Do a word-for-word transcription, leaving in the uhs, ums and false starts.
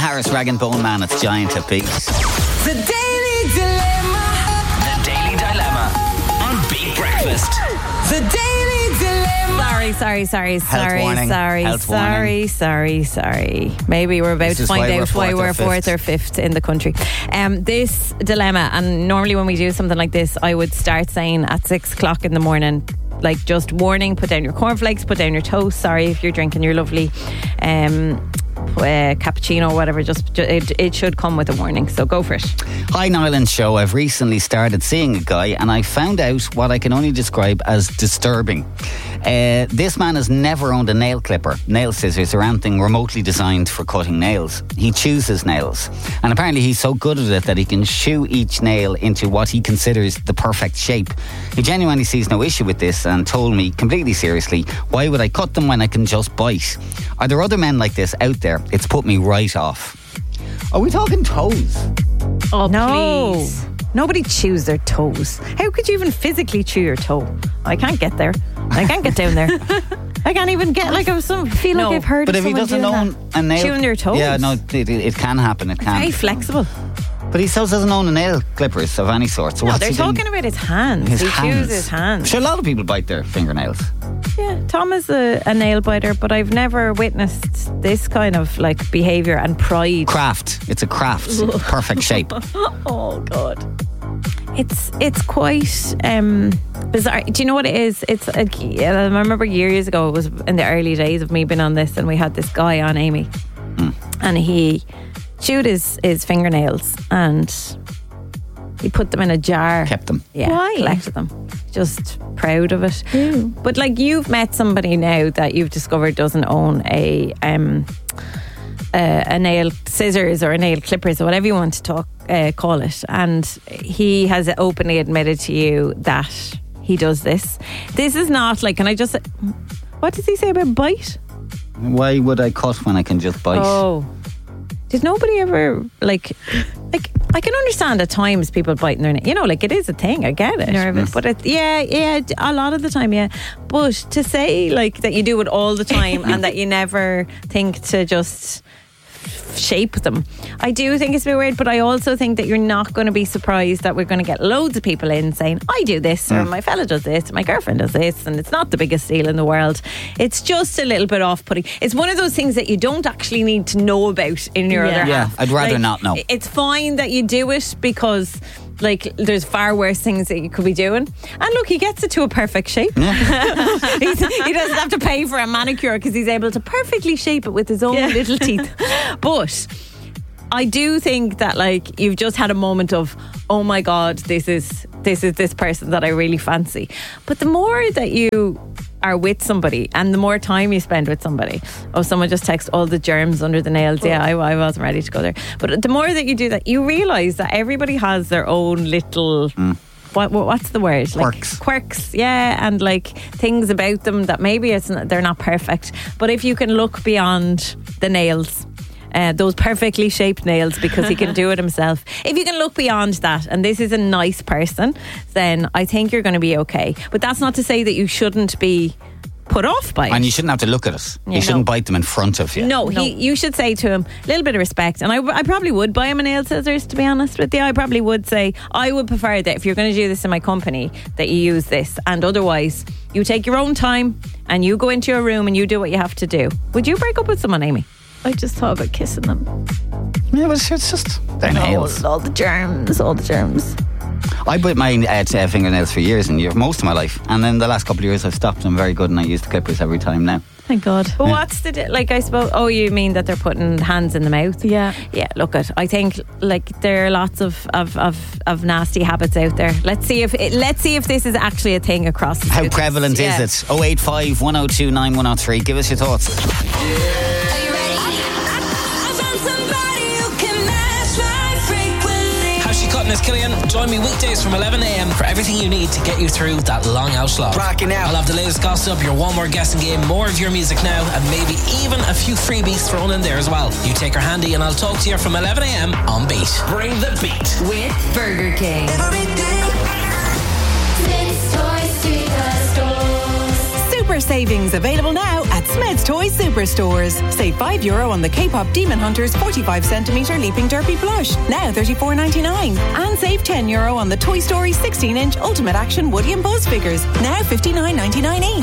Harris, Rag and Bone Man. It's Giant at Beat. The Daily Dilemma. The Daily Dilemma on Beat Breakfast. The Daily Dilemma. Sorry, sorry, sorry, Health sorry, warning. sorry, Health sorry, warning. sorry, sorry. Maybe we're about This to is find why we're out why fourth or we're fourth fifth. or fifth in the country. Um, this dilemma, and normally when we do something like this, I would start saying at six o'clock in the morning, like just warning, put down your cornflakes, put down your toast. Sorry if you're drinking your lovely um, uh, cappuccino or whatever. Just it, it should come with a warning. So go for it. Hi, Niall and Show. I've recently started seeing a guy and I found out what I can only describe as disturbing. Uh, this man has never owned a nail clipper, nail scissors or anything remotely designed for cutting nails. He chews his nails. And apparently he's so good at it that he can shoe each nail into what he considers the perfect shape. He genuinely sees no issue with this and told me completely seriously, why would I cut them when I can just bite? Are there other men like this out there? It's put me right off. Are we talking toes? Oh, No. please. Nobody chews their toes. How could you even physically chew your toe? I can't get there. I can't get down there. I can't even get like I some feel like no. I've heard But of if he someone doesn't doing own that. a nail... Chewing their toes? Yeah, no, it, it, it can happen. It can. Very flexible. But he still doesn't own a nail clippers of any sort. So No, what's they're he doing? talking about his hands. His he hands. chews his hands. Sure, a lot of people bite their fingernails. Yeah, Tom is a, a nail biter, but I've never witnessed this kind of like behaviour and pride. Craft. It's a craft. Perfect shape. Oh God. It's it's quite um, bizarre. Do you know what it is? It's like, I remember years ago, it was in the early days of me being on this, and we had this guy on, Amy, Mm. and he chewed his, his fingernails and he put them in a jar. Kept them. Yeah, Why? collected them. Just proud of it. But like you've met somebody now that you've discovered doesn't own a um a, a nail scissors or a nail clippers or whatever you want to talk uh, call it, and he has openly admitted to you that he does this. This is not like, can I just, what does he say about bite? Why would I cut when I can just bite? Oh, did nobody ever like like I can understand at times people biting their nail, you know, like it is a thing, I get it. Nervous. But it, yeah, yeah, a lot of the time, yeah. But to say like that you do it all the time and that you never think to just shape them, I do think it's a bit weird. But I also think that you're not going to be surprised that we're going to get loads of people in saying, I do this, or my fella does this, my girlfriend does this, and it's not the biggest deal in the world. It's just a little bit off-putting. It's one of those things that you don't actually need to know about in your Yeah. other Yeah, half. I'd rather Like, not know. It's fine that you do it because like there's far worse things that you could be doing. And look, he gets it to a perfect shape. He's, he doesn't have to pay for a manicure because he's able to perfectly shape it with his own little teeth. But I do think that like you've just had a moment of, oh my God, this is this is this person that I really fancy. But the more that you are with somebody and the more time you spend with somebody, oh, someone just texted all the germs under the nails. Yeah, I, I wasn't ready to go there. But the more that you do that, you realise that everybody has their own little what, what what's the word? Quirks. Like, quirks, yeah, and like things about them that maybe it's not, they're not perfect. But if you can look beyond the nails, uh, those perfectly shaped nails, because he can do it himself. If you can look beyond that, and this is a nice person, then I think you're going to be okay. But that's not to say that you shouldn't be put off by it. And you shouldn't have to look at it. Yeah, you shouldn't no. bite them in front of you. No, he, you should say to him a little bit of respect. And I, I probably would buy him a nail scissors, to be honest with you. I probably would say, I would prefer that if you're going to do this in my company, that you use this. And otherwise, you take your own time and you go into your room and you do what you have to do. Would you break up with someone, Amy? I just thought about kissing them. Yeah, but it's it's just their nails. All, all the germs, all the germs. I bit my uh, t- fingernails for years and years, most of my life. And then the last couple of years I've stopped. I'm very good and I use the clippers every time now. Thank God. But what's the, di- like, I suppose, oh, you mean that they're putting hands in the mouth? Yeah. Yeah, look at, I think like there are lots of, of, of, of nasty habits out there. Let's see if it, let's see if this is actually a thing across the How street. prevalent Yeah. is it? oh eight five, one oh two, nine one oh three. Give us your thoughts. How's she cutting us, Killian? Join me weekdays from eleven a.m. for everything you need to get you through that long out slot. Rocking out. I'll have the latest gossip, your one more guessing game, more of your music now, and maybe even a few freebies thrown in there as well. You take her handy and I'll talk to you from eleven a.m. on Beat. Bring the beat. With Burger King. Super Super savings available now at Smed's Toys Superstores. Save five euro on the K-pop Demon Hunters forty-five centimetre Leaping Derpy plush, now thirty-four ninety-nine. And save ten euro on the Toy Story sixteen inch Ultimate Action Woody and Buzz figures, now fifty-nine ninety-nine each.